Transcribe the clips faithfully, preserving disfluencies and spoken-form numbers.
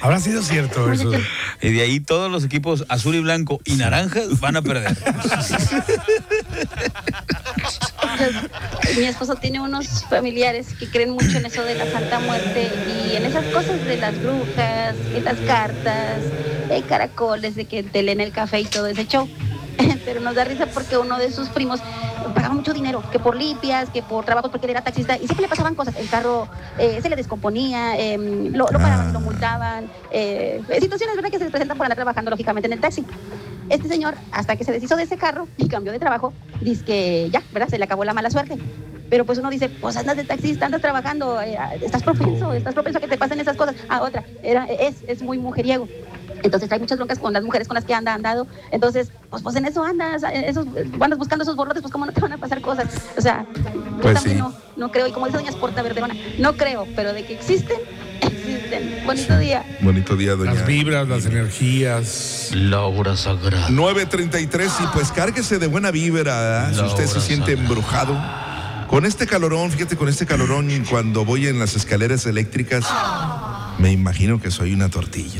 Habrá sido cierto eso. Y de ahí todos los equipos azul y blanco y naranjas van a perder. Mi esposo tiene unos familiares que creen mucho en eso de la Santa Muerte y en esas cosas de las brujas, en las cartas, en caracoles, de que te leen el café y todo ese show. Pero nos da risa porque uno de sus primos pagaba mucho dinero, que por limpias, que por trabajos, porque él era taxista, y siempre le pasaban cosas. El carro eh, se le descomponía, eh, lo, lo paraban, lo multaban, eh, situaciones, ¿verdad?, que se les presentan por andar trabajando, lógicamente, en el taxi. Este señor, hasta que se deshizo de ese carro y cambió de trabajo, dice que ya, ¿verdad?, se le acabó la mala suerte. Pero pues uno dice, pues andas de taxista, andas trabajando, eh, estás propenso, estás propenso a que te pasen esas cosas. Ah, otra, era, es, es muy mujeriego. Entonces hay muchas broncas con las mujeres con las que anda andado. Entonces, pues, pues en eso andas, esos, andas buscando esos borlotes, pues cómo no te van a pasar cosas. O sea, yo Pues también sí. no, no creo. Y como dice doña Sporta Verderona, no creo, pero de que existen, existen. Bonito día. Bonito día, doña. Las vibras, las energías. La hora sagrada. nueve treinta y tres y pues cárguese de buena vibra, ¿eh? Si La usted se hora siente sagrada. embrujado. Con este calorón, fíjate, con este calorón, y cuando voy en las escaleras eléctricas, me imagino que soy una tortilla.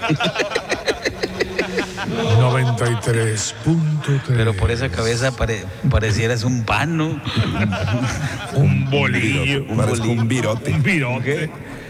noventa y tres punto tres. Pero por esa cabeza pare, parecieras un pan, ¿no? Un bolillo. Un Parezco un virote. Un virote.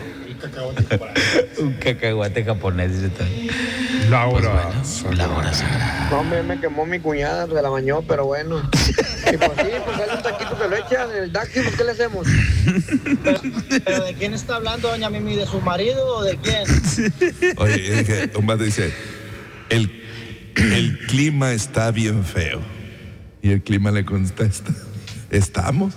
Un cacahuate japonés. Dice tal. La Pues hora. bueno, la hora sagrada. No, me, me quemó mi cuñada, se la bañó, pero bueno. Y pues sí, pues sale un taquito que lo echan en el taxi, pues ¿qué le hacemos? ¿Pero, pero de quién está hablando, doña Mimi? ¿De su marido o de quién? Oye, es que un vato dice, el, el clima está bien feo. Y el clima le contesta, ¿estamos?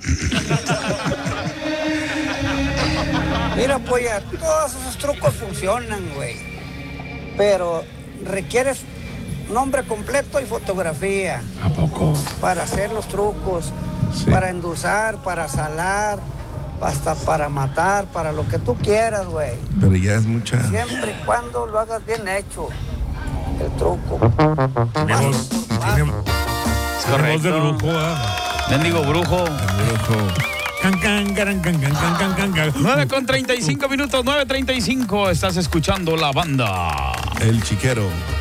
Mira, polla, todos esos trucos funcionan, güey. Pero requieres nombre completo y fotografía. ¿A poco? Para hacer los trucos, Sí. para endulzar, para salar, hasta para matar, para lo que tú quieras, güey. Pero ya es mucha... Siempre y cuando lo hagas bien hecho, el truco. Tiene voz, tiene, tiene voz de brujo, ¿ah? Mendigo brujo. Brujo. Can, can, can, can, can, can, can, can, can. nueve con treinta y cinco minutos, nueve treinta y cinco. Estás escuchando la banda. El chiquero.